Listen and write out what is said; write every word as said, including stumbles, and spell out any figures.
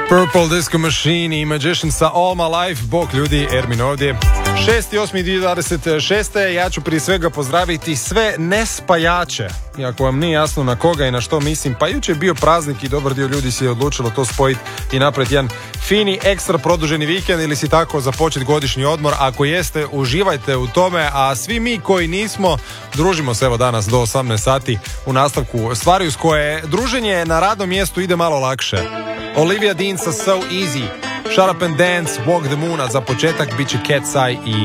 Purple Disco Machine i Magician sa All My Life. Bog ljudi, Ermin ovdje. šesti osmi dvadeset šeste. Ja ću prije svega pozdraviti sve nespajače. Iako vam nije jasno na koga i na što mislim, pa jučer je bio praznik i dobar dio ljudi si je odlučilo to spojiti i napraviti jedan fini, ekstra produženi vikend ili si tako započeti godišnji odmor. Ako jeste, uživajte u tome, a svi mi koji nismo, družimo se evo danas do osamnaest sati u nastavku stvari uz koje druženje na radnom mjestu ide malo lakše. Olivia Dean sa So Easy, Shut Up and Dance, Walk the Moon, a za početak bit će Cat's Eye i